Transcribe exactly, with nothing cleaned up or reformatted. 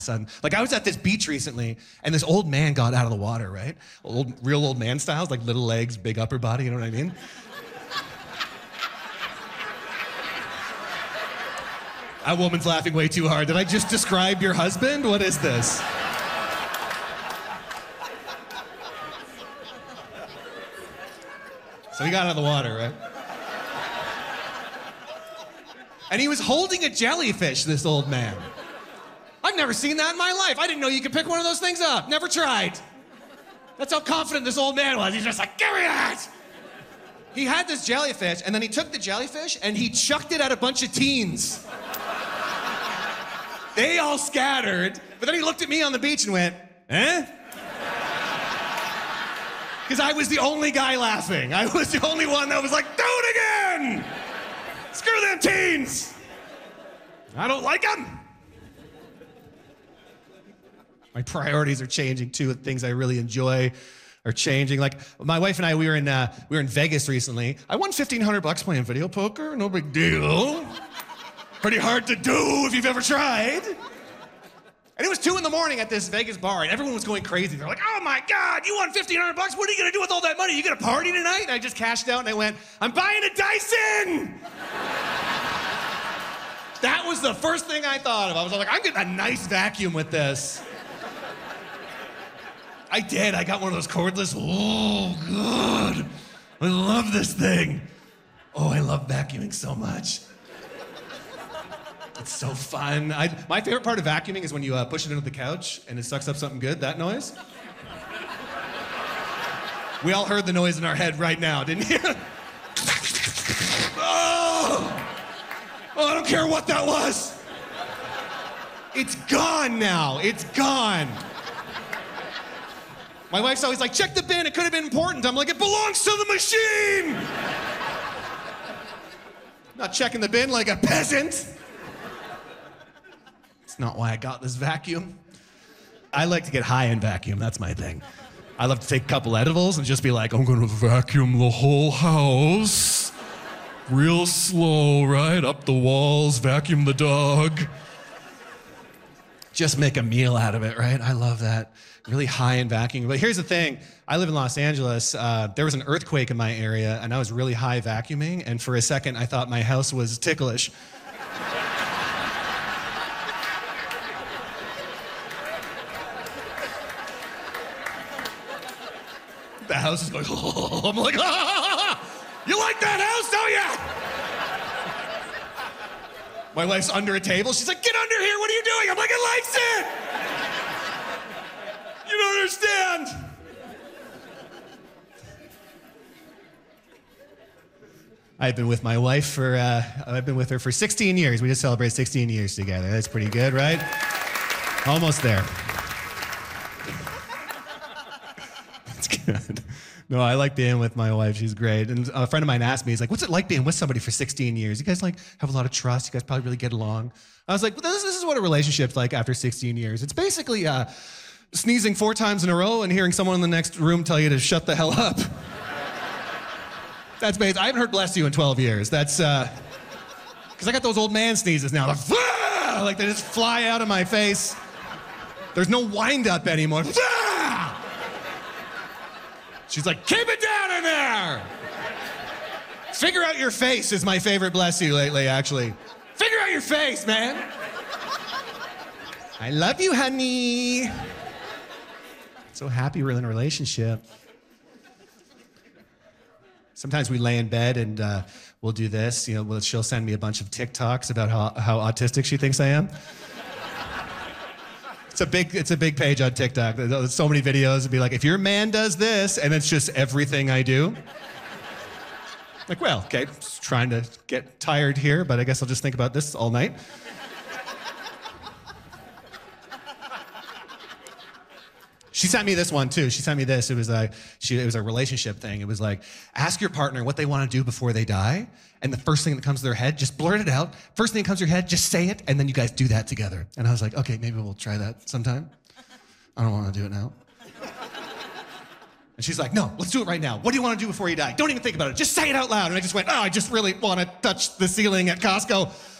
son. Like I was at this beach recently and this old man got out of the water, right? Old, real old man styles, like little legs, big upper body, you know what I mean? That woman's laughing way too hard. Did I just describe your husband? What is this? So he got out of the water, right? And he was holding a jellyfish, this old man. I've never seen that in my life. I didn't know you could pick one of those things up. Never tried. That's how confident this old man was. He's just like, give me that! He had this jellyfish, and then he took the jellyfish and he chucked it at a bunch of teens. They all scattered, but then he looked at me on the beach and went, eh? Because I was the only guy laughing. I was the only one that was like, do it again! Screw them teens! I don't like them. My priorities are changing too. The things I really enjoy are changing. Like my wife and I, we were in uh, we were in Vegas recently. I won fifteen hundred bucks playing video poker. No big deal. Pretty hard to do if you've ever tried. And it was two in the morning at this Vegas bar, and everyone was going crazy. They're like, "Oh my God, you won fifteen hundred bucks? What are you gonna do with all that money? You gonna party tonight?" And I just cashed out and I went, "I'm buying a Dyson." That was the first thing I thought of. I was like, "I'm getting a nice vacuum with this." I did. I got one of those cordless. Oh, God. I love this thing. Oh, I love vacuuming so much. It's so fun. I, my favorite part of vacuuming is when you uh, push it into the couch and it sucks up something good, that noise. We all heard the noise in our head right now, didn't you? Oh! Oh, I don't care what that was. It's gone now. It's gone. My wife's always like, check the bin, it could have been important. I'm like, it belongs to the machine! Not checking the bin like a peasant. It's not why I got this vacuum. I like to get high and vacuum, that's my thing. I love to take a couple edibles and just be like, I'm gonna vacuum the whole house. Real slow, right? Up the walls, vacuum the dog. Just make a meal out of it, right? I love that. Really high in vacuuming. But here's the thing. I live in Los Angeles. Uh, there was an earthquake in my area, and I was really high vacuuming, and for a second, I thought my house was ticklish. The house is going, oh, I'm like, ah, you like that house, don't you? My wife's under a table. She's like, get under here, what are you doing? I'm like, it likes it. You don't understand. I've been with my wife for, uh, I've been with her for sixteen years. We just celebrated sixteen years together. That's pretty good, right? Almost there. That's good. No, I like being with my wife. She's great. And a friend of mine asked me, he's like, what's it like being with somebody for sixteen years? You guys like have a lot of trust. You guys probably really get along. I was like, well, this, this is what a relationship's like after sixteen years. It's basically uh, sneezing four times in a row and hearing someone in the next room tell you to shut the hell up. That's basically, I haven't heard bless you in twelve years. That's, uh, because I got those old man sneezes now. Like, ah! Like they just fly out of my face. There's no wind up anymore. Ah! She's like, keep it down in there. Figure out your face is my favorite bless you lately, actually. Figure out your face, man. I love you, honey. So happy we're in a relationship. Sometimes we lay in bed and uh, we'll do this. You know, well, she'll send me a bunch of TikToks about how, how autistic she thinks I am. It's a big, it's a big page on TikTok. There's so many videos. It'd be like, if your man does this, and it's just everything I do. Like, well, okay, just trying to get tired here, but I guess I'll just think about this all night. She sent me this one too. She sent me this. It was a, she, it was a relationship thing. It was like, ask your partner what they want to do before they die, and the first thing that comes to their head, just blurt it out. First thing that comes to your head, just say it, and then you guys do that together. And I was like, okay, maybe we'll try that sometime. I don't want to do it now. And she's like, no, let's do it right now. What do you want to do before you die? Don't even think about it. Just say it out loud. And I just went, oh, I just really want to touch the ceiling at Costco.